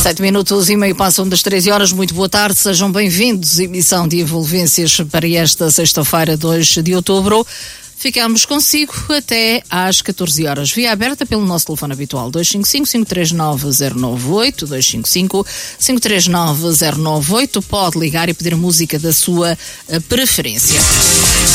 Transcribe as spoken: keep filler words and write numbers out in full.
Sete minutos e meio passam das treze horas. Muito boa tarde, sejam bem-vindos. Emissão de envolvências para esta sexta-feira, dois de outubro. Ficamos consigo até às catorze horas. Via aberta pelo nosso telefone habitual dois cinco cinco, cinco três nove, zero nove oito, dois cinco cinco, cinco três nove, zero nove oito. Pode ligar e pedir música da sua preferência.